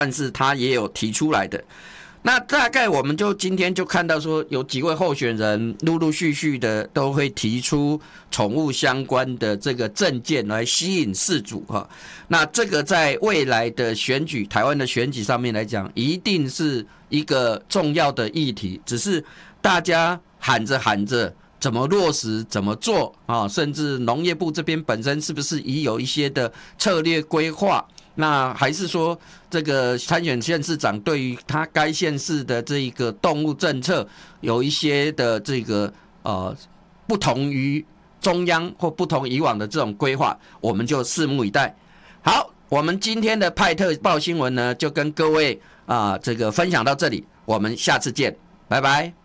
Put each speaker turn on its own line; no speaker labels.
但是他也有提出来的。那大概我们就今天就看到说，有几位候选人陆陆续续的都会提出宠物相关的这个政见来吸引饲主哈。那这个在未来的选举，台湾的选举上面来讲，一定是一个重要的议题。只是大家喊着怎么落实、怎么做啊？甚至农业部这边本身是不是已有一些的策略规划？那还是说，这个参选县市长对于他该县市的这个动物政策有一些的这个不同于中央或不同以往的这种规划，我们就拭目以待。好，我们今天的派特报新闻呢，就跟各位这个分享到这里，我们下次见，拜拜。